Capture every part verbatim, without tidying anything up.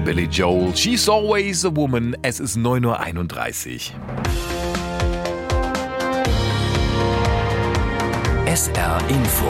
Billy Joel, She's Always a Woman. Es ist neun Uhr einunddreißig. S R Info.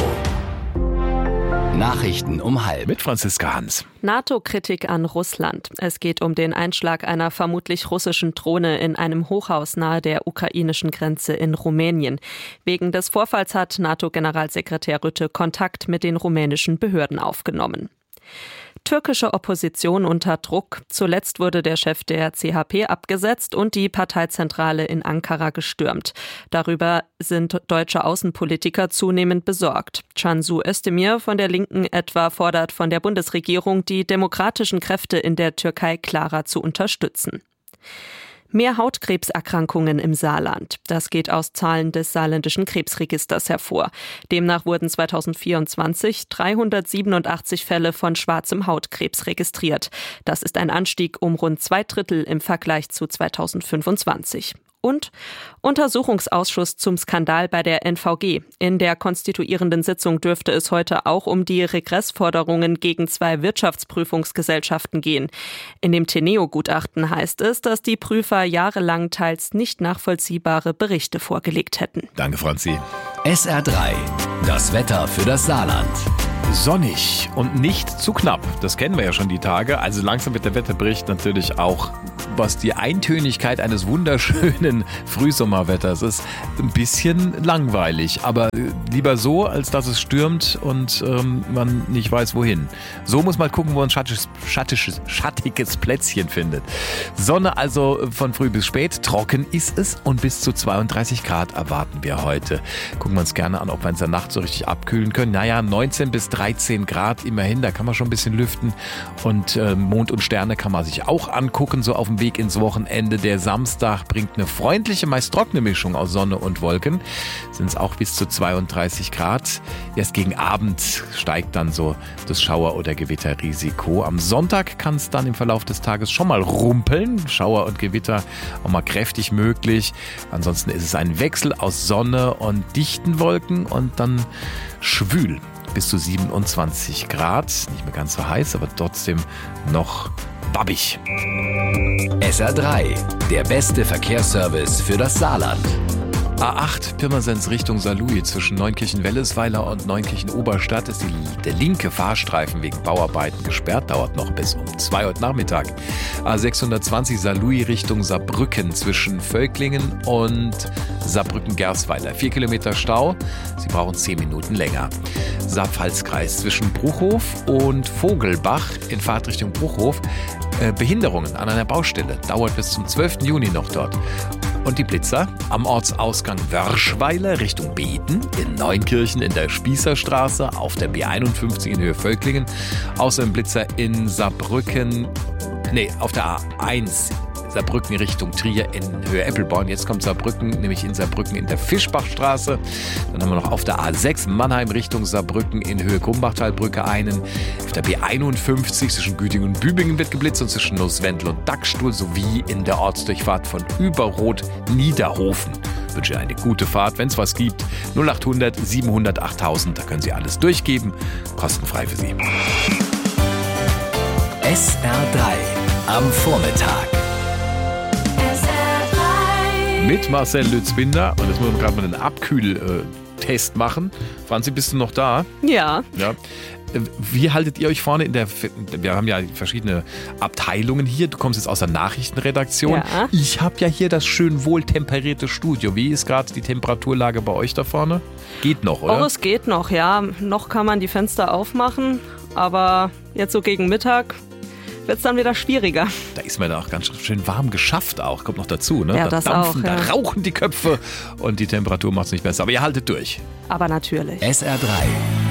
Nachrichten um halb. Mit Franziska Hans. NATO-Kritik an Russland. Es geht um den Einschlag einer vermutlich russischen Drohne in einem Hochhaus nahe der ukrainischen Grenze in Rumänien. Wegen des Vorfalls hat NATO-Generalsekretär Rutte Kontakt mit den rumänischen Behörden aufgenommen. Türkische Opposition unter Druck. Zuletzt wurde der Chef der C H P abgesetzt und die Parteizentrale in Ankara gestürmt. Darüber sind deutsche Außenpolitiker zunehmend besorgt. Cansu Özdemir von der Linken etwa fordert von der Bundesregierung, die demokratischen Kräfte in der Türkei klarer zu unterstützen. Mehr Hautkrebserkrankungen im Saarland. Das geht aus Zahlen des saarländischen Krebsregisters hervor. Demnach wurden zweitausendvierundzwanzig dreihundertsiebenundachtzig Fälle von schwarzem Hautkrebs registriert. Das ist ein Anstieg um rund zwei Drittel im Vergleich zu zweitausendfünfundzwanzig. Und Untersuchungsausschuss zum Skandal bei der N V G. In der konstituierenden Sitzung dürfte es heute auch um die Regressforderungen gegen zwei Wirtschaftsprüfungsgesellschaften gehen. In dem Teneo-Gutachten heißt es, dass die Prüfer jahrelang teils nicht nachvollziehbare Berichte vorgelegt hätten. Danke, Franzi. S R drei. Das Wetter für das Saarland. Sonnig und nicht zu knapp. Das kennen wir ja schon die Tage. Also langsam wird der Wetterbericht natürlich auch, was die Eintönigkeit eines wunderschönen Frühsommerwetters ist, ein bisschen langweilig. Aber lieber so, als dass es stürmt und ähm, man nicht weiß, wohin. So muss man gucken, wo man ein schattiges, schattiges, schattiges Plätzchen findet. Sonne also von früh bis spät. Trocken ist es und bis zu zweiunddreißig Grad erwarten wir heute. Gucken wir uns gerne an, ob wir in der Nacht so richtig abkühlen können. Naja, neunzehn bis dreizehn Grad immerhin, da kann man schon ein bisschen lüften. Und äh, Mond und Sterne kann man sich auch angucken, so auf dem Weg ins Wochenende. Der Samstag bringt eine freundliche, meist trockene Mischung aus Sonne und Wolken. Sind es auch bis zu zweiunddreißig Grad. Erst gegen Abend steigt dann so das Schauer- oder Gewitterrisiko. Am Sonntag kann es dann im Verlauf des Tages schon mal rumpeln. Schauer und Gewitter auch mal kräftig möglich. Ansonsten ist es ein Wechsel aus Sonne und dichten Wolken und dann schwül. Bis zu siebenundzwanzig Grad. Nicht mehr ganz so heiß, aber trotzdem noch babbig. S R drei. Der beste Verkehrsservice für das Saarland. A acht Pirmasens Richtung Saarlouis zwischen Neunkirchen-Wellesweiler und Neunkirchen-Oberstadt ist die, der linke Fahrstreifen wegen Bauarbeiten gesperrt, dauert noch bis um zwei Uhr Nachmittag. A sechshundertzwanzig Saarlouis Richtung Saarbrücken zwischen Völklingen und Saarbrücken-Gersweiler. Vier Kilometer Stau, Sie brauchen zehn Minuten länger. Saar-Pfalz-Kreis zwischen Bruchhof und Vogelbach in Fahrtrichtung Bruchhof. Äh, Behinderungen an einer Baustelle, dauert bis zum zwölften Juni noch dort. Und die Blitzer am Ortsausgang Wörschweiler Richtung Beden, in Neunkirchen in der Spießerstraße, auf der B einundfünfzig in Höhe Völklingen. Außerdem Blitzer in Saarbrücken, nee, auf der A eins Saarbrücken Richtung Trier in Höhe Eppelborn. Jetzt kommt Saarbrücken, nämlich in Saarbrücken in der Fischbachstraße. Dann haben wir noch auf der A sechs Mannheim Richtung Saarbrücken in Höhe Krumbachtalbrücke einen. Auf der B einundfünfzig zwischen Gütingen und Bübingen wird geblitzt und zwischen Nusswendel und Dackstuhl sowie in der Ortsdurchfahrt von Überrot-Niederhofen. Ich wünsche eine gute Fahrt, wenn es was gibt. null achthundert siebenhundert achttausend, da können Sie alles durchgeben. Kostenfrei für Sie. S R drei am Vormittag. Mit Marcel Lützbinder. Und jetzt müssen wir gerade mal einen Abkühltest machen. Franzi, bist du noch da? Ja. Ja. Wie haltet ihr euch vorne in der, wir haben ja verschiedene Abteilungen hier, du kommst jetzt aus der Nachrichtenredaktion. Ja. Ich habe ja hier das schön wohltemperierte Studio. Wie ist gerade die Temperaturlage bei euch da vorne? Geht noch, oder? Oh, es geht noch, ja. Noch kann man die Fenster aufmachen, aber jetzt so gegen Mittag wird es dann wieder schwieriger. Da ist mir da auch ganz schön warm geschafft auch, kommt noch dazu. Ne? Ja, da das dampfen, auch, ja. Da rauchen die Köpfe und die Temperatur macht es nicht besser. Aber ihr haltet durch. Aber natürlich. S R drei.